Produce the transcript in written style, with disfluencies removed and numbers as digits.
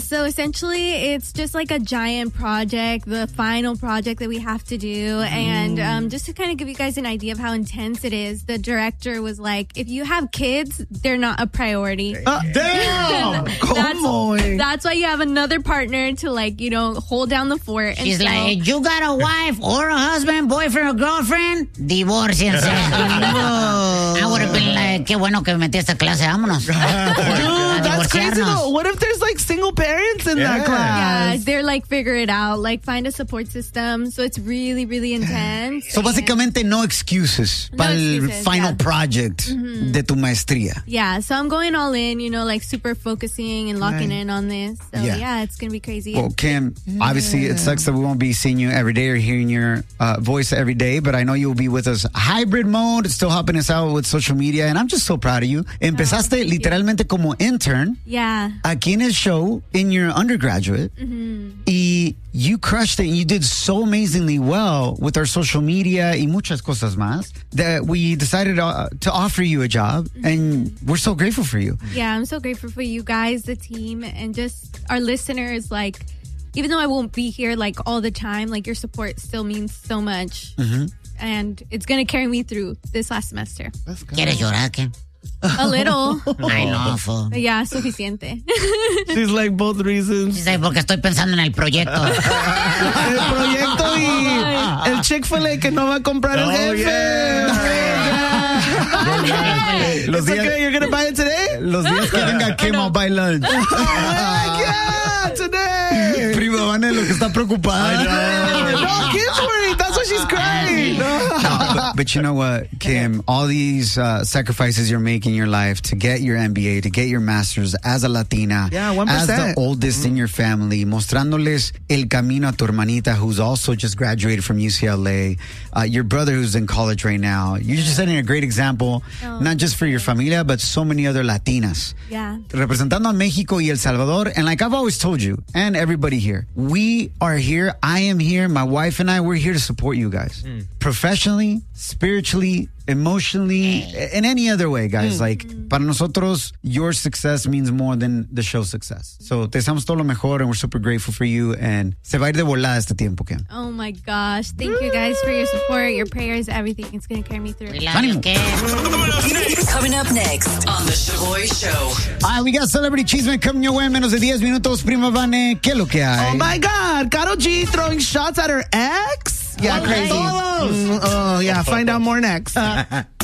so essentially it's just like a giant project, the final project that we have to do. And just to kind of give you guys an idea of how intense it is, the director was like, if you have kids, they're not a priority. Damn! That's why you have another partner to, like, you know, hold down the fort. She's like, you got a wife or a husband, boyfriend or girlfriend, divórciense. I would have been like, qué bueno que metí esta clase, vámonos. Dude, that's crazy though. What if there's like single parents in that class? Yeah, they're like, figure it out, like find a support system. So it's really, really intense. So básicamente no excuses para el final project de tu maestría. Yeah, so I'm going all in, you know, like super focusing and locking in on this. So yeah, it's going to be crazy. Well, Kim, obviously it sucks that we won't be seeing you every day or hearing your voice every day, but I know you'll be with us hybrid mode, still helping us out with social media, and I'm just so proud of you. Empezaste literalmente como intern aquí en el show in your undergraduate, y you crushed it, and you did so amazingly well with our social media y muchas cosas más that we decided to offer you a job, and we're so grateful for you. Yeah, I'm so grateful for you guys, the team, and just our listeners. Like, even though I won't be here like all the time, like your support still means so much. And it's going to carry me through this last semester. ¿Quieres llorar, Kim? A little. I know, fool. Yeah, suficiente. She's like, both reasons. She's like, porque estoy pensando en el proyecto. El proyecto y el Chick-fil-A que no va a comprar el jefe. It's okay, you're going to buy it today? Los días que venga Kim, I'll buy lunch. Yeah, today. Prima Vane lo que está preocupada. No, Kim's worried. That's why she's crying. But you know what, Kim? All these sacrifices you're making in your life to get your MBA, to get your master's as a Latina, 1%. as the oldest in your family, mostrándoles el camino a tu hermanita who's also just graduated from UCLA, your brother who's in college right now. You're just setting a great example, not just for your familia, but so many other Latinas. Yeah. Representando a Mexico y El Salvador. And like I've always told you, and everybody here, we are here. I am here. My wife and I, we're here to support you guys. Professionally, spiritually, emotionally, in any other way, guys. Like, para nosotros, your success means more than the show's success. So, te deseamos todo lo mejor, and we're super grateful for you. And se va a ir de volada este tiempo, Kim. Oh my gosh. Thank you guys for your support, your prayers, everything. It's going to carry me through. Coming up next on The Shaboy Show. All right, we got Celebrity Cheeseman coming your way in menos de 10 minutos. Prima Vane, ¿qué es lo que hay? Oh my God. Karol G throwing shots at her ex? Yeah, crazy. Oh, yeah. Find out more next.